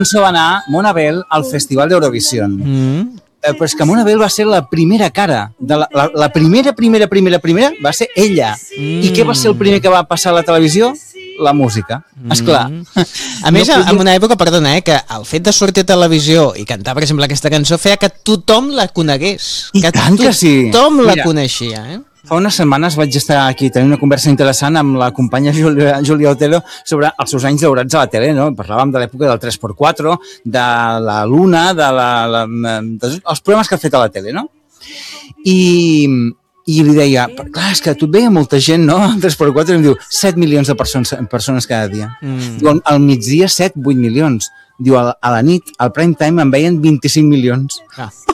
cançó va anar Monabel al Festival d'Eurovisió. Però és que Monabel va ser la primera cara. La primera va ser ella. I què va ser el primer que va passar a la televisió? La música, esclar. A més, en una època, perdona, que el fet de sortir a televisió i cantar, per exemple, aquesta cançó feia que tothom la conegués. I tant que sí. Tothom la coneixia, Fa unes setmanes vaig estar aquí tenint una conversa interessant amb la companya Júlia Otero sobre els seus anys daurats a la tele, no? Parlàvem de l'època del 3x4, de la Luna, dels programes que ha fet a la tele, no? I li deia, clar, és que tu et veia molta gent, no? El 3x4 em diu 7 milions de persones cada dia. Diu, al migdia 7-8 milions. Diu, a la nit, al prime time, em veien 25 milions.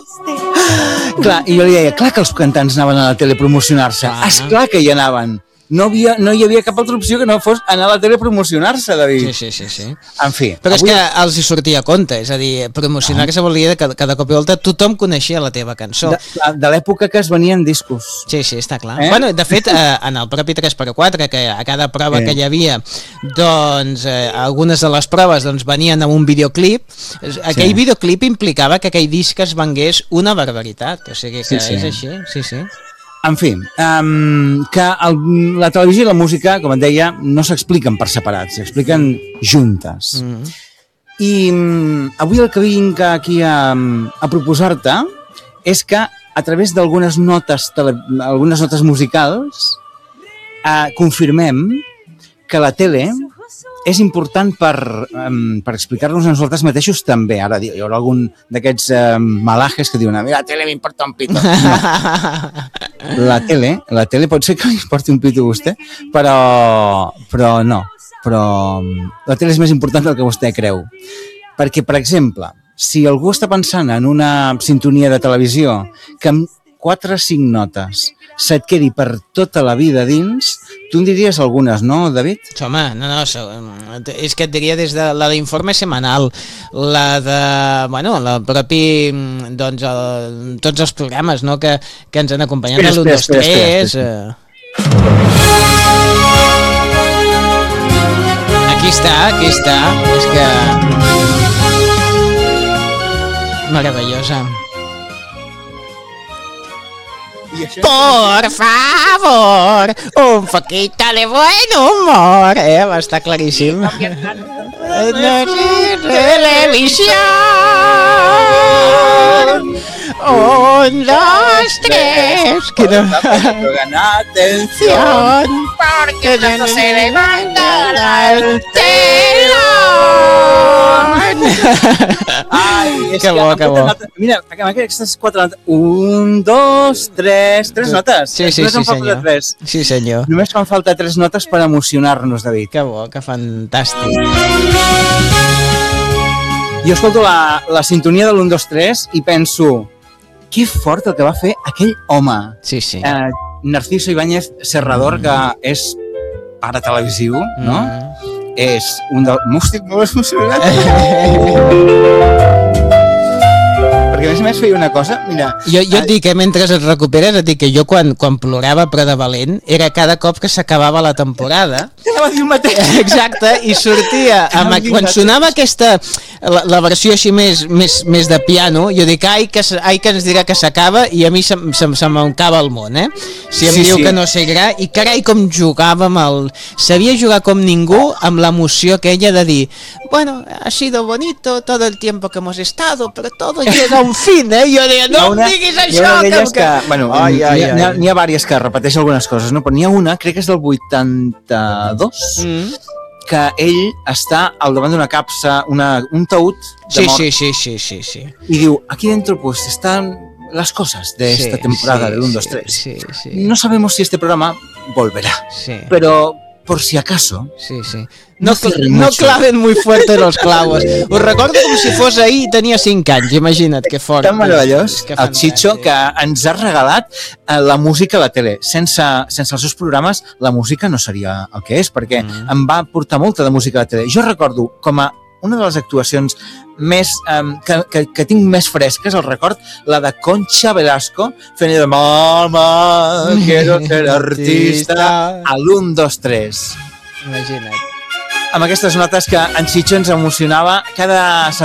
Clar, i jo li deia, clar que els cantants anaven a la tele a promocionar-se. Esclar que hi anaven. No hi havia cap altra opció que no fos anar a la tele a promocionar-se, David. Sí. En fi. Però és que els hi sortia a compte, és a dir, promocionar-se volia que cada cop i volta tothom coneixia la teva cançó. De l'època que es venien discos. Sí, està clar. Bueno, de fet, en el propi 3x4, que a cada prova que hi havia, doncs, algunes de les proves venien amb un videoclip. Aquell videoclip implicava que aquell disc es vengués una barbaritat. O sigui que és així, sí. En fi, que la televisió i la música, com et deia, no s'expliquen per separat, s'expliquen juntes. I avui el que vinc aquí a proposar-te és que a través d'algunes notes musicals confirmem que la tele és important per explicar-nos a nosaltres mateixos també. Ara hi haurà algun d'aquests malajes que diuen la tele m'importa un pito. No. La tele pot ser que li importi un pito a vostè, però no. Però la tele és més important del que vostè creu. Perquè, per exemple, si algú està pensant en una sintonia de televisió que amb 4 o 5 notes se't quedi per tota la vida dins, tu en diries algunes, no, David? Home, no, és que et diria des de la d'informe setmanal, la de, la propi, doncs, tots els programes, no?, que ens han acompanyat a l'1, 2, 3... Aquí està, és que... Meravellosa. Por favor, un poquito de buen humor. Està claríssim. Televisión. 1, 2, 3. Pongan atención, porque no se levanta el telón. Ai, és que bo. Mira, aquestes 4 notes. 1, 2, 3. 3 notes. Sí, senyor. Sí, senyor. Només fan falta 3 notes per emocionar-nos, David. Que bo, que fantàstic. Jo escolto la sintonia de l'1, 2, 3 i penso, que fort el que va fer aquell home. Sí. Narciso Ibáñez Serrador, que és pare televisiu, no? És un del... Mústic, no has funcionat? Perquè a més feia una cosa, mira... Jo et dic, mentre et recuperes, et dic que jo quan plorava però de valent era cada cop que s'acabava la temporada. T'anava a dir el mateix. Exacte, i sortia, quan sonava aquesta, la versió així més de piano, jo dic, ai que ens dirà que s'acaba, i a mi se m'encava el món, Si em diu que no seguirà, i carai com jugàvem sabia jugar com ningú amb l'emoció aquella de dir, bueno, ha sido bonito todo el tiempo que hemos estado, pero todo llega a un fin, Jo deia, no em diguis això! Hi ha una d'elles que, bueno, n'hi ha diverses que repeteixen algunes coses, no? Però n'hi ha una, crec que és del 82, que ell està al davant d'una capsa, un taüt de mort. Sí. I diu, aquí dentro pues están las cosas de esta temporada del 1, 2, 3. Sí. No sabemos si este programa volverá, pero por si acaso... Sí. No claven muy fuerte los clavos. Us recordo com si fos ahir i tenia 5 anys, imagina't que fort. Tan meravellós, el Chicho, que ens ha regalat la música a la tele. Sense els seus programes, la música no seria el que és, perquè em va portar molta de música a la tele. Jo recordo com a una de les actuacions més que tinc més fresques, el record, la de Concha Velasco fent de Mama, quiero ser artista a l'1, 2, 3. Imagina't. Amb aquestes notes que en Chicho ens emocionava cada setmana.